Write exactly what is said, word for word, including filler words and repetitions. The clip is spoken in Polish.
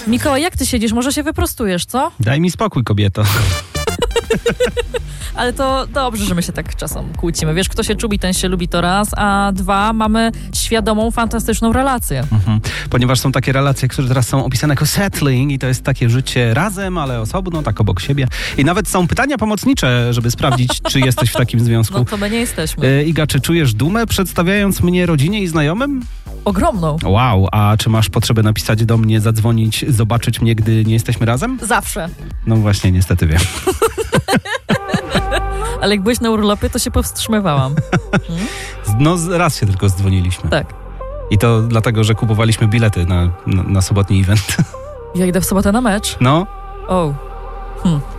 Mikołaj, jak ty siedzisz? Może się wyprostujesz, co? Daj mi spokój, kobieto. Ale to dobrze, że my się tak czasem kłócimy. Wiesz, kto się czubi, ten się lubi, to raz, a dwa, mamy świadomą, fantastyczną relację. Mhm. Ponieważ są takie relacje, które teraz są opisane jako settling i to jest takie życie razem, ale osobno, tak obok siebie. I nawet są pytania pomocnicze, żeby sprawdzić, czy jesteś w takim związku. No to my nie jesteśmy. Y, Iga, czy czujesz dumę, przedstawiając mnie rodzinie i znajomym? Ogromną. Wow, a czy masz potrzebę napisać do mnie, zadzwonić, zobaczyć mnie, gdy nie jesteśmy razem? Zawsze. No właśnie, niestety wiem. Ale jak byłeś na urlopie, to się powstrzymywałam. Hmm? No raz się tylko zdzwoniliśmy. Tak. I to dlatego, że kupowaliśmy bilety na, na, na sobotni event. Ja idę w sobotę na mecz. No. O. Hmm.